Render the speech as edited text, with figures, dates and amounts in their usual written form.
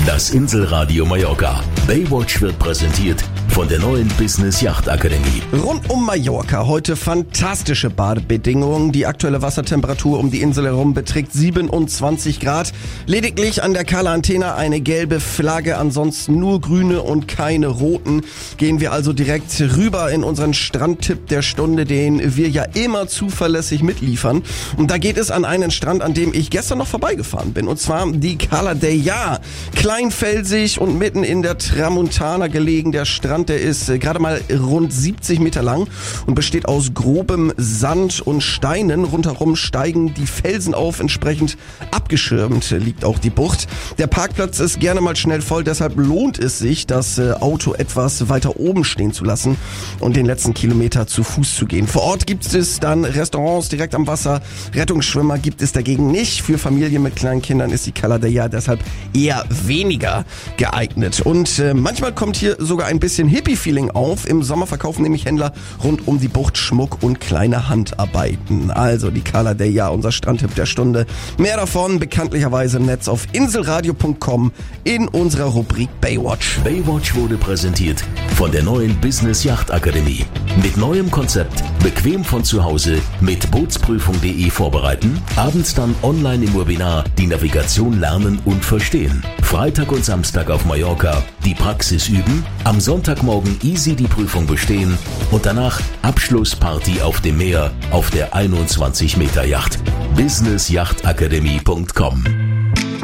Das Inselradio Mallorca. Baywatch wird präsentiert von der neuen Business Yacht Akademie. Rund um Mallorca heute fantastische Badebedingungen. Die aktuelle Wassertemperatur um die Insel herum beträgt 27 Grad. Lediglich an der Cala Antena eine gelbe Flagge, ansonsten nur grüne und keine roten. Gehen wir also direkt rüber in unseren Strandtipp der Stunde, den wir ja immer zuverlässig mitliefern. Und da geht es an einen Strand, an dem ich gestern noch vorbeigefahren bin. Und zwar die Cala Deià. Kleinfelsig und mitten in der Tramontana gelegen. Der Strand, der ist gerade mal rund 70 Meter lang und besteht aus grobem Sand und Steinen. Rundherum steigen die Felsen auf, entsprechend abgeschirmt liegt auch die Bucht. Der Parkplatz ist gerne mal schnell voll, deshalb lohnt es sich, das Auto etwas weiter oben stehen zu lassen und den letzten Kilometer zu Fuß zu gehen. Vor Ort gibt es dann Restaurants direkt am Wasser. Rettungsschwimmer gibt es dagegen nicht. Für Familien mit kleinen Kindern ist die Cala Deià deshalb eher weniger geeignet. Und manchmal kommt hier sogar ein bisschen Hippie-Feeling auf. Im Sommer verkaufen nämlich Händler rund um die Bucht Schmuck und kleine Handarbeiten. Also die Cala Deià, unser Strandtipp der Stunde. Mehr davon bekanntlicherweise im Netz auf inselradio.com in unserer Rubrik Baywatch. Baywatch wurde präsentiert von der neuen Business Yacht Akademie. Mit neuem Konzept, bequem von zu Hause, mit Bootsprüfung.de vorbereiten, abends dann online im Webinar die Navigation lernen und verstehen. Freitag und Samstag auf Mallorca die Praxis üben, am Sonntagmorgen easy die Prüfung bestehen und danach Abschlussparty auf dem Meer auf der 21 Meter Yacht. businessyachtakademie.com